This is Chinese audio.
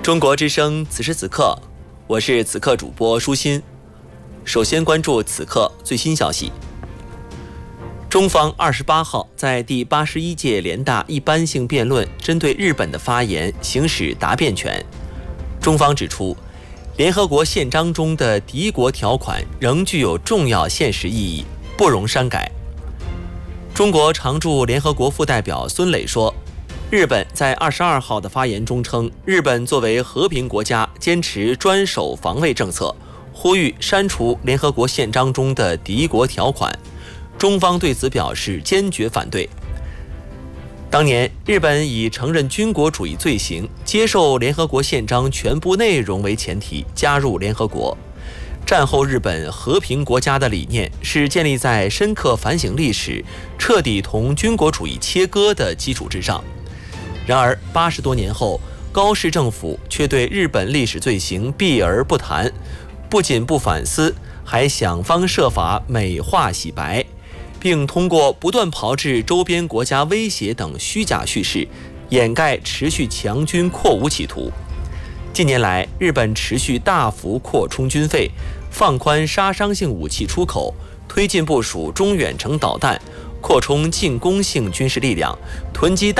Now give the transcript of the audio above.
中国之声，此时此刻，我是此刻主播舒心。首先关注此刻最新消息。中方28号在第81届联大一般性辩论针对日本的发言行使答辩权。中方指出，联合国宪章中的敌国条款仍具有重要现实意义，不容删改。中国常驻联合国副代表孙磊说，日本在22号的发言中称，日本作为和平国家坚持专守防卫政策，呼吁删除联合国宪章中的敌国条款。中方对此表示坚决反对。当年，日本以承认军国主义罪行、接受联合国宪章全部内容为前提加入联合国。战后日本和平国家的理念是建立在深刻反省历史、彻底同军国主义切割的基础之上。然而80多年后，高市政府却对日本历史罪行避而不谈，不仅不反思，还想方设法美化洗白，并通过不断炮制周边国家威胁等虚假叙事，掩盖持续强军扩武企图。近年来，日本持续大幅扩充军费，放宽杀伤性武器出口，推进部署中远程导弹，扩充进攻性军事力量，囤积